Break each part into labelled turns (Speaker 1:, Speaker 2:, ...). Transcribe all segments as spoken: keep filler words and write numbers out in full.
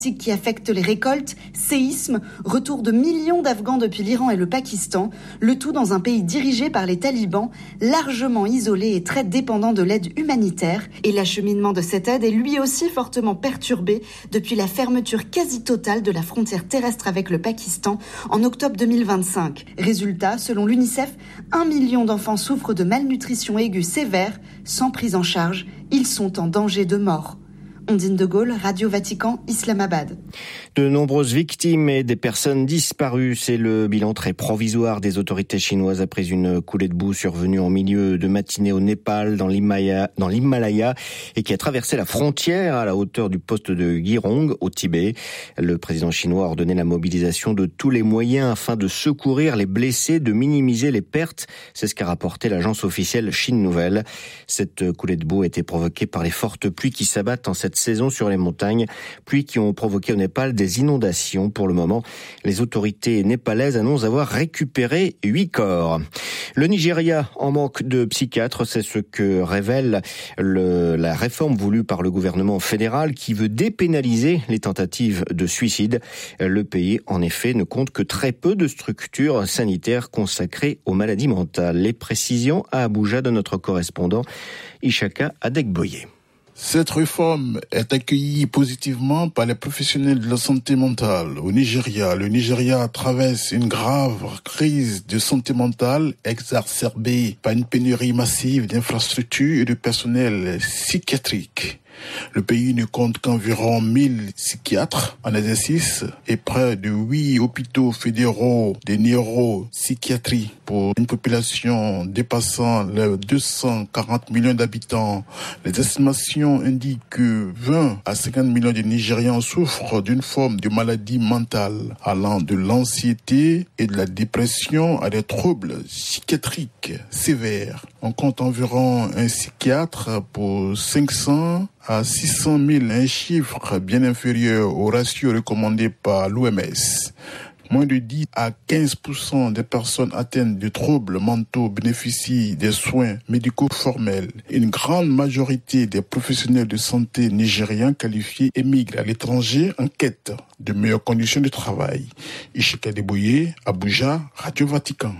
Speaker 1: qui affecte les récoltes, séismes, retour de millions d'Afghans depuis l'Iran et le Pakistan, le tout dans un pays dirigé par les talibans, largement isolé et très dépendant de l'aide humanitaire. Et l'acheminement de cette aide est lui aussi fortement perturbé depuis la fermeture quasi totale de la frontière terrestre avec le Pakistan en octobre deux mille vingt-cinq. Résultat, selon l'UNICEF, un million d'enfants souffrent de malnutrition aiguë sévère, sans prise en charge. Ils sont en danger de mort. Ondine de Gaulle, Radio Vatican, Islamabad.
Speaker 2: De nombreuses victimes et des personnes disparues, c'est le bilan très provisoire des autorités chinoises après une coulée de boue survenue en milieu de matinée au Népal, dans l'Himalaya, dans l'Himalaya, et qui a traversé la frontière à la hauteur du poste de Girong, au Tibet. Le président chinois a ordonné la mobilisation de tous les moyens afin de secourir les blessés, de minimiser les pertes. C'est ce qu'a rapporté l'agence officielle Chine Nouvelle. Cette coulée de boue a été provoquée par les fortes pluies qui s'abattent en cette saison sur les montagnes, pluies qui ont provoqué au Népal des inondations. Pour le moment, les autorités népalaises annoncent avoir récupéré huit corps. Le Nigeria en manque de psychiatres, c'est ce que révèle le, la réforme voulue par le gouvernement fédéral qui veut dépénaliser les tentatives de suicide. Le pays, en effet, ne compte que très peu de structures sanitaires consacrées aux maladies mentales. Les précisions à Abuja de notre correspondant Ishaka Adegboye.
Speaker 3: Cette réforme est accueillie positivement par les professionnels de la santé mentale. Au Nigeria, le Nigeria traverse une grave crise de santé mentale exacerbée par une pénurie massive d'infrastructures et de personnel psychiatrique. Le pays ne compte qu'environ mille psychiatres en exercice et près de huit hôpitaux fédéraux de neuropsychiatrie pour une population dépassant les deux cent quarante millions d'habitants. Les estimations indiquent que vingt à cinquante millions de Nigérians souffrent d'une forme de maladie mentale allant de l'anxiété et de la dépression à des troubles psychiatriques sévères. On compte environ un psychiatre pour cinq cents à six cent mille, un chiffre bien inférieur au ratio recommandé par l'O M S. Moins de dix à quinze pour cent des personnes atteintes de troubles mentaux bénéficient des soins médicaux formels. Une grande majorité des professionnels de santé nigériens qualifiés émigrent à l'étranger en quête de meilleures conditions de travail. Ishaka Adegboye, Abuja, Radio Vatican.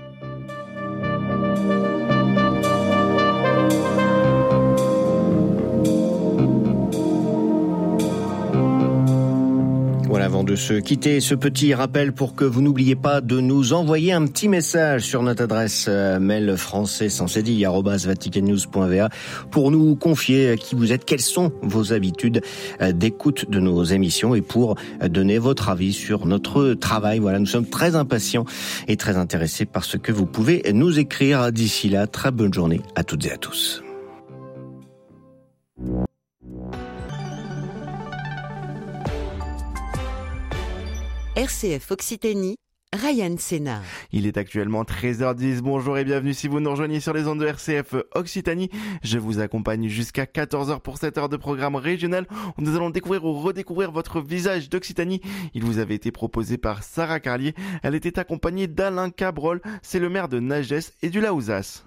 Speaker 2: Voilà, avant de se quitter, ce petit rappel pour que vous n'oubliez pas de nous envoyer un petit message sur notre adresse mail français sans cédille arobase vaticannews point v a pour nous confier qui vous êtes, quelles sont vos habitudes d'écoute de nos émissions et pour donner votre avis sur notre travail. Voilà, nous sommes très impatients et très intéressés par ce que vous pouvez nous écrire. D'ici là, très bonne journée à toutes et à tous.
Speaker 4: R C F Occitanie, Ryan Sénard.
Speaker 5: Il est actuellement treize heures dix. Bonjour et bienvenue si vous nous rejoignez sur les ondes de R C F Occitanie. Je vous accompagne jusqu'à quatorze heures pour cette heure de programme régional où nous allons découvrir ou redécouvrir votre visage d'Occitanie. Il vous avait été proposé par Sarah Carlier. Elle était accompagnée d'Alain Cabrol. C'est le maire de Nagès et du Laouzas.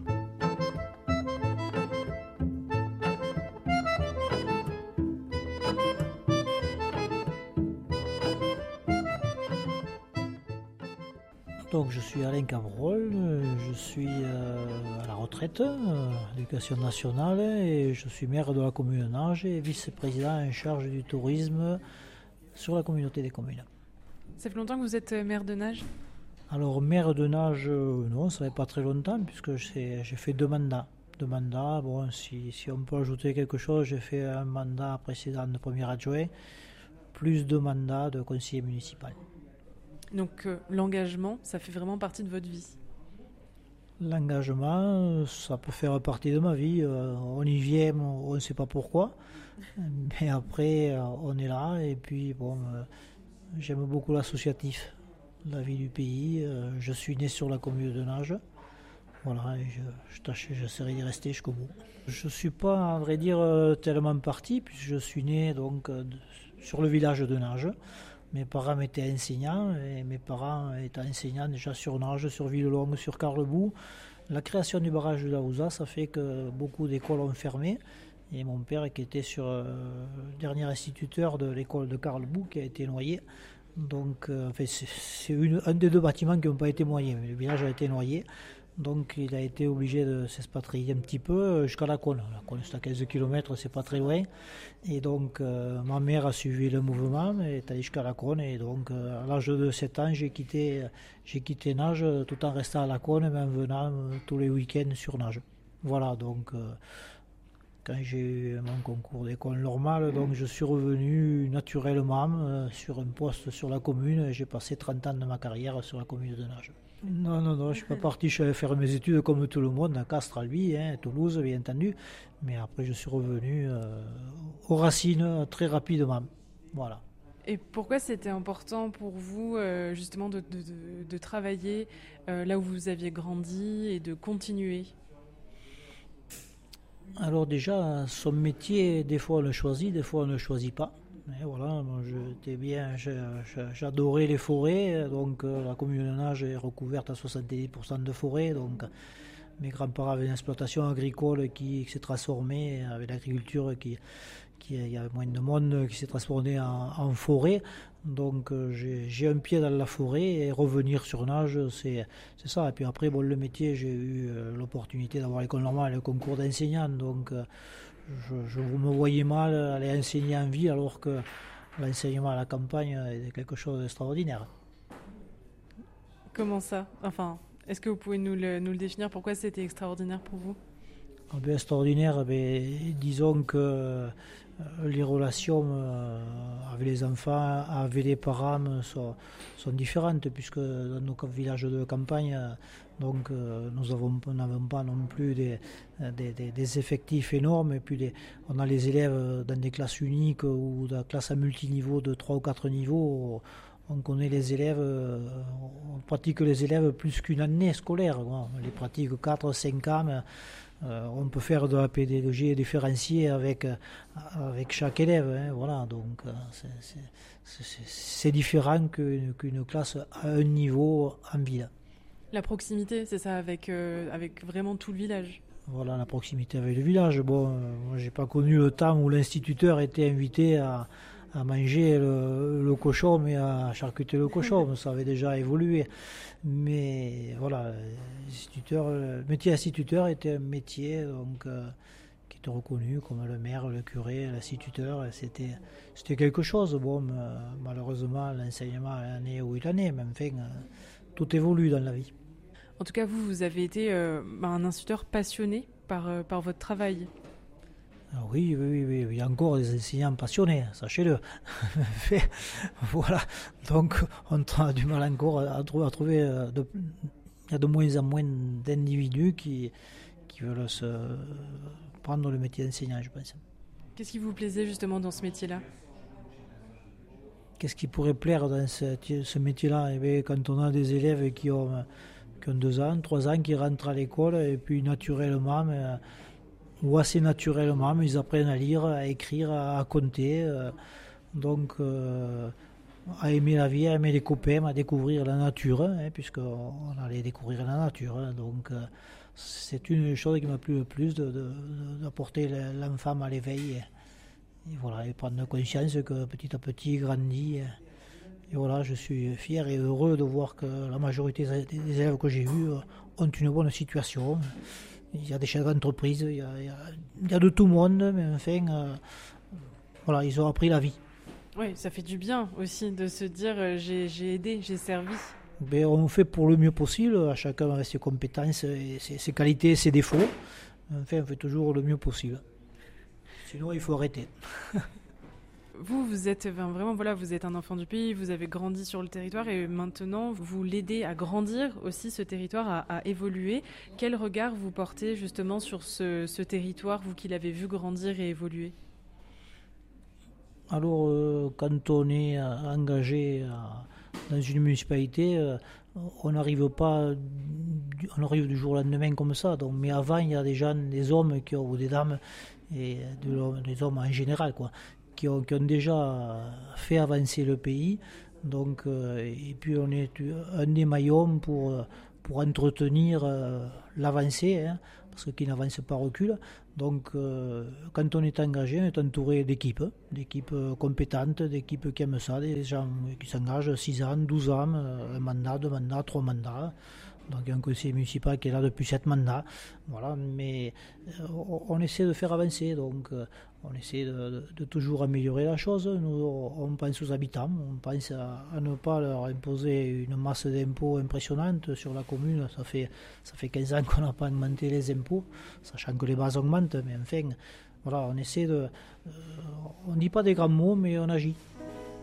Speaker 6: Donc je suis Alain Cabrol, je suis euh, à la retraite, euh, à l'éducation nationale, et je suis maire de la commune de Nages et vice-président en charge du tourisme sur la communauté des communes.
Speaker 7: Ça fait longtemps que vous êtes maire de Nages ?
Speaker 6: Alors maire de Nages, euh, non, ça fait pas très longtemps puisque j'ai, j'ai fait deux mandats. Deux mandats, bon, si, si on peut ajouter quelque chose, j'ai fait un mandat précédent de premier adjoint, plus deux mandats de conseiller municipal.
Speaker 7: Donc euh, l'engagement, ça fait vraiment partie de votre vie ?
Speaker 6: L'engagement, ça peut faire partie de ma vie. Euh, on y vient, on ne sait pas pourquoi. Mais après, euh, on est là. Et puis, bon, euh, j'aime beaucoup l'associatif, la vie du pays. Euh, je suis né sur la commune de Nages. Voilà, et je, je tâche, j'essaierai d'y rester jusqu'au bout. Je ne suis pas, à vrai dire, tellement parti, puisque je suis né donc, euh, sur le village de Nages. Mes parents étaient enseignants et mes parents étant enseignants déjà sur Nages, sur Villelongue, sur Carlebout. La création du barrage de Laouzas, ça fait que beaucoup d'écoles ont fermé. Et mon père qui était sur euh, le dernier instituteur de l'école de Carlebou qui a été noyé. Donc euh, enfin, c'est, c'est une, un des deux bâtiments qui n'ont pas été noyés, mais le village a été noyé. Donc il a été obligé de s'expatrier un petit peu jusqu'à la Cône. La Cône c'est à quinze kilomètres, c'est pas très loin. Et donc euh, ma mère a suivi le mouvement, elle est allée jusqu'à la Cône. Et donc euh, à l'âge de sept ans, j'ai quitté, j'ai quitté Nage tout en restant à la Cône, mais en venant euh, tous les week-ends sur Nage. Voilà, donc euh, quand j'ai eu mon concours d'école normale, donc je suis revenu naturellement euh, sur un poste sur la commune. Et j'ai passé trente ans de ma carrière sur la commune de Nage. Non, non, non, je ne suis pas parti, je suis allé faire mes études comme tout le monde, à Castres, à lui, hein, à Toulouse, bien entendu. Mais après, je suis revenu euh, aux racines très rapidement. Voilà.
Speaker 7: Et pourquoi c'était important pour vous, euh, justement, de, de, de, de travailler euh, là où vous aviez grandi et de continuer ?
Speaker 6: Alors déjà, son métier, des fois on le choisit, des fois on ne le choisit pas. Et voilà, moi, j'étais bien, j'adorais les forêts, donc euh, la commune de Nage est recouverte à soixante-dix pour cent de forêt, donc mes grands-parents avaient une exploitation agricole qui, qui s'est transformée avec l'agriculture, qui, qui, il y a moins de monde qui s'est transformée en, en forêt, donc euh, j'ai, j'ai un pied dans la forêt et revenir sur Nage, c'est, c'est ça. Et puis après, bon, le métier, j'ai eu euh, l'opportunité d'avoir l'école normale et le concours d'enseignant, donc euh, Je, je me voyais mal aller enseigner en ville alors que l'enseignement à la campagne est quelque chose d'extraordinaire.
Speaker 7: Comment ça ? Enfin, est-ce que vous pouvez nous le, nous le définir ? Pourquoi c'était extraordinaire pour vous ?
Speaker 6: Ah ben, extraordinaire, ben, disons que euh, les relations euh, avec les enfants, avec les parents sont, sont différentes puisque dans nos villages de campagne, donc euh, nous n'avons pas non plus des, des, des, des effectifs énormes et puis les, on a les élèves dans des classes uniques ou dans des classes à multiniveau de trois ou quatre niveaux. On connaît les élèves, on pratique les élèves plus qu'une année scolaire. On les pratique quatre cinq ans. Euh, on peut faire de la pédagogie différenciée avec, avec chaque élève. Hein, voilà, donc c'est, c'est, c'est, c'est différent qu'une, qu'une classe à un niveau en ville.
Speaker 7: La proximité, c'est ça, avec, euh, avec vraiment tout le village.
Speaker 6: Voilà, la proximité avec le village. Bon, euh, moi, j'ai pas connu le temps où l'instituteur était invité à, à manger le, le cochon, mais à charcuter le cochon. Ça avait déjà évolué. Mais voilà, l'instituteur, le métier d'instituteur était un métier donc, euh, qui était reconnu comme le maire, le curé, l'instituteur. C'était, c'était quelque chose. Bon, euh, malheureusement, l'enseignement en est où il en est, mais enfin, euh, tout évolue dans la vie.
Speaker 7: En tout cas, vous, vous avez été euh, un instituteur passionné par, euh, par votre travail.
Speaker 6: Alors oui, oui, oui, oui, il y a encore des enseignants passionnés, sachez-le. Voilà, donc on a du mal encore à trouver, à trouver de, il y a de moins en moins d'individus qui, qui veulent se prendre le métier d'enseignant, je pense.
Speaker 7: Qu'est-ce qui vous plaisait justement dans ce métier-là ?
Speaker 6: Qu'est-ce qui pourrait plaire dans ce, ce métier-là ? Eh bien, quand on a des élèves qui ont, qui ont deux ans, trois ans, qui rentrent à l'école, et puis naturellement, mais, ou assez naturellement, mais ils apprennent à lire, à écrire, à, à compter, euh, donc euh, à aimer la vie, à aimer les copains, à découvrir la nature, hein, puisqu'on allait découvrir la nature. Hein, donc euh, c'est une chose qui m'a plu le plus, de, de, d'apporter l'enfant à l'éveil. Et voilà, et prendre conscience que petit à petit il grandit. Et voilà, je suis fier et heureux de voir que la majorité des élèves que j'ai eus ont une bonne situation. Il y a des chefs d'entreprise, il y a, il y a, il y a de tout le monde, mais enfin, euh, voilà, ils ont appris la vie.
Speaker 7: Oui, ça fait du bien aussi de se dire euh, j'ai, j'ai aidé, j'ai servi.
Speaker 6: Ben, on fait pour le mieux possible, à chacun avec ses compétences, et ses, ses qualités, ses défauts. Enfin, on fait toujours le mieux possible. Sinon, il faut arrêter.
Speaker 7: Vous, vous êtes vraiment, voilà, vous êtes un enfant du pays, vous avez grandi sur le territoire et maintenant vous l'aidez à grandir aussi ce territoire, à, à évoluer. Quel regard vous portez justement sur ce, ce territoire, vous qui l'avez vu grandir et évoluer ?
Speaker 6: Alors, euh, quand on est engagé euh, dans une municipalité, euh, on n'arrive pas, on arrive du jour au lendemain comme ça. Donc, mais avant, il y a des gens, des hommes qui ont, ou des dames, et de, des hommes en général, quoi. Qui ont, qui ont déjà fait avancer le pays. Donc, euh, et puis on est un des maillons pour, pour entretenir euh, l'avancée, hein, parce que qui n'avance pas recule. Donc euh, quand on est engagé, on est entouré d'équipes, d'équipes compétentes, d'équipes qui aiment ça, des gens qui s'engagent six ans, douze ans, un mandat, deux mandats, trois mandats. Donc il y a un conseiller municipal qui est là depuis sept mandats. Voilà, mais euh, on essaie de faire avancer, donc euh, on essaie de, de, de toujours améliorer la chose. Nous, on pense aux habitants, on pense à, à ne pas leur imposer une masse d'impôts impressionnante sur la commune. Ça fait, ça fait quinze ans qu'on n'a pas augmenté les impôts, sachant que les bases augmentent, mais enfin, voilà, on essaie de... Euh, on ne dit pas des grands mots, mais on agit.